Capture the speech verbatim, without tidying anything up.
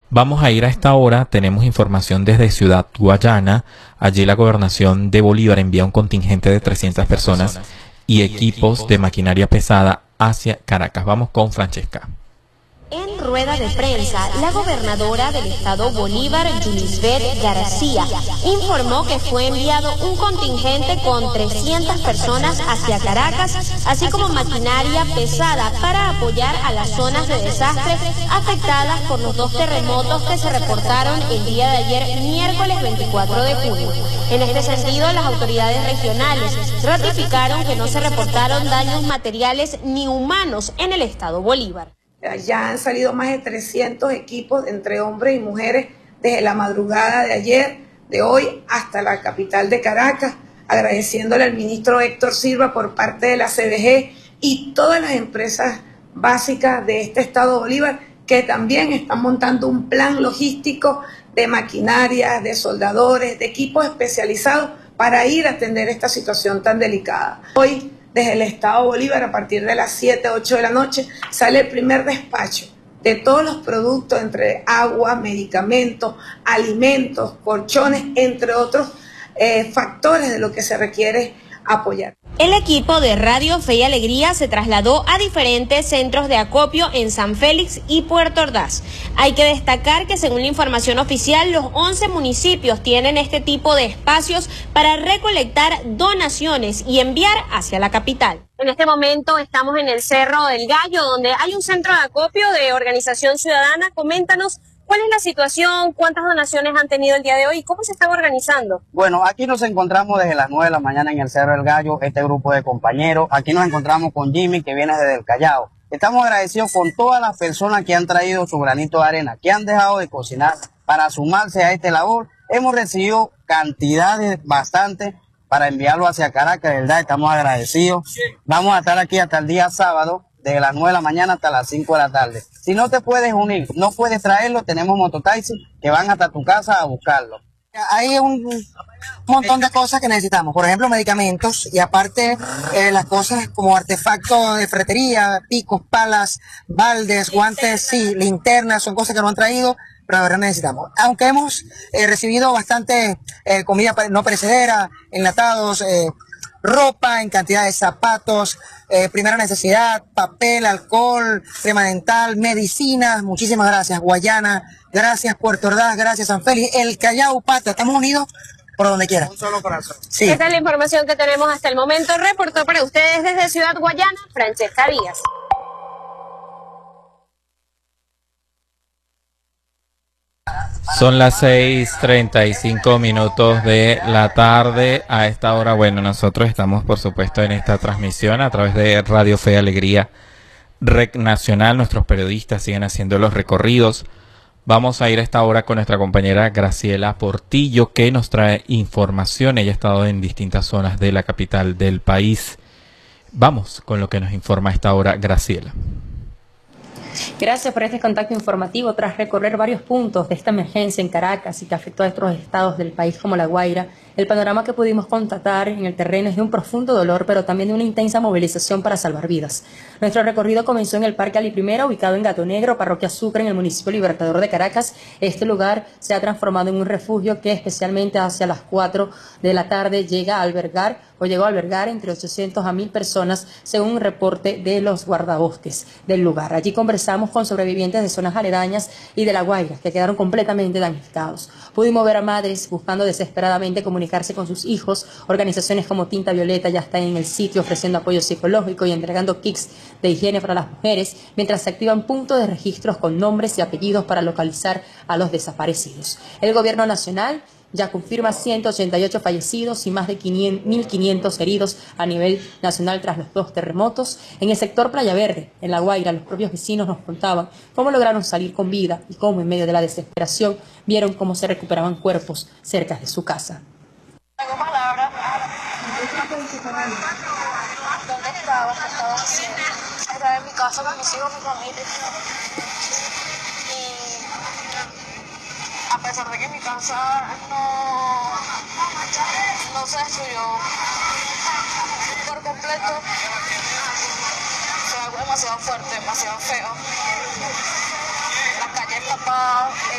Vamos a ir a esta hora, tenemos información desde Ciudad Guayana. Allí la gobernación de Bolívar envía un contingente de trescientas personas y equipos de maquinaria pesada hacia Caracas. Vamos con Francesca. En rueda de prensa, la gobernadora del estado Bolívar, Yulisbeth García, informó que fue enviado un contingente con trescientas personas hacia Caracas, así como maquinaria pesada para apoyar a las zonas de desastre afectadas por los dos terremotos que se reportaron el día de ayer, miércoles veinticuatro de junio. En este sentido, las autoridades regionales ratificaron que no se reportaron daños materiales ni humanos en el estado Bolívar. Ya han salido más de trescientos equipos entre hombres y mujeres desde la madrugada de ayer, de hoy, hasta la capital de Caracas, agradeciéndole al ministro Héctor Silva por parte de la C D G y todas las empresas básicas de este estado Bolívar que también están montando un plan logístico de maquinaria, de soldadores, de equipos especializados para ir a atender esta situación tan delicada. Hoy, desde el estado Bolívar, a partir de las siete, ocho de la noche, sale el primer despacho de todos los productos, entre agua, medicamentos, alimentos, colchones, entre otros eh, factores de lo que se requiere apoyar. El equipo de Radio Fe y Alegría se trasladó a diferentes centros de acopio en San Félix y Puerto Ordaz. Hay que destacar que según la información oficial, los once municipios tienen este tipo de espacios para recolectar donaciones y enviar hacia la capital. En este momento estamos en el Cerro del Gallo, donde hay un centro de acopio de Organización Ciudadana. Coméntanos cuál es la situación, cuántas donaciones han tenido el día de hoy y cómo se están organizando. Bueno, aquí nos encontramos desde las nueve de la mañana en el Cerro del Gallo, este grupo de compañeros. Aquí nos encontramos con Jimmy, que viene desde el Callao. Estamos agradecidos con todas las personas que han traído su granito de arena, que han dejado de cocinar para sumarse a esta labor. Hemos recibido cantidades bastante para enviarlo hacia Caracas, de verdad, estamos agradecidos. Vamos a estar aquí hasta el día sábado, desde las nueve de la mañana hasta las cinco de la tarde. Si no te puedes unir, no puedes traerlo, tenemos mototaxis que van hasta tu casa a buscarlo. Hay un montón de cosas que necesitamos, por ejemplo medicamentos y aparte eh, las cosas como artefactos de ferretería, picos, palas, baldes, guantes, sí, linternas, son cosas que no han traído, pero la verdad necesitamos. Aunque hemos eh, recibido bastante eh, comida no perecedera, enlatados, eh, ropa en cantidad de zapatos, eh, primera necesidad, papel, alcohol, crema dental, medicinas. Muchísimas gracias Guayana, gracias Puerto Ordaz, gracias San Félix, el Callao, Pata, estamos unidos por donde quiera. Un solo corazón. Sí. Esta es la información que tenemos hasta el momento. Reportó para ustedes desde Ciudad Guayana, Francesca Díaz. Son las seis treinta y cinco minutos de la tarde. A esta hora, bueno, nosotros estamos por supuesto en esta transmisión a través de Radio Fe y Alegría Rec Nacional. Nuestros periodistas siguen haciendo los recorridos. Vamos a ir a esta hora con nuestra compañera Graciela Portillo, que nos trae información. Ella ha estado en distintas zonas de la capital del país. Vamos con lo que nos informa a esta hora Graciela. Gracias por este contacto informativo. Tras recorrer varios puntos de esta emergencia en Caracas y que afectó a otros estados del país como La Guaira, el panorama que pudimos constatar en el terreno es de un profundo dolor, pero también de una intensa movilización para salvar vidas. Nuestro recorrido comenzó en el Parque Ali Primera, ubicado en Gato Negro, Parroquia Sucre, en el municipio Libertador de Caracas. Este lugar se ha transformado en un refugio que especialmente hacia las cuatro de la tarde llega a albergar o llegó a albergar entre ochocientas a mil personas, según un reporte de los guardabosques del lugar. Allí conversamos con sobrevivientes de zonas aledañas y de La Guaira, que quedaron completamente damnificados. Pudimos ver a madres buscando desesperadamente comunicarse con sus hijos. Organizaciones como Tinta Violeta ya están en el sitio ofreciendo apoyo psicológico y entregando kits de higiene para las mujeres, mientras se activan puntos de registros con nombres y apellidos para localizar a los desaparecidos. El gobierno nacional ya confirma ciento ochenta y ocho fallecidos y más de mil quinientos heridos a nivel nacional tras los dos terremotos. En el sector Playa Verde, en La Guaira, los propios vecinos nos contaban cómo lograron salir con vida y cómo en medio de la desesperación vieron cómo se recuperaban cuerpos cerca de su casa. Tengo palabras. ¿Dónde estabas? ¿Qué estabas haciendo? Estaba en mi casa con mis hijos, mi familia. A pesar de que mi casa no, no se destruyó por completo, fue algo demasiado fuerte, demasiado feo. La calle está tapada.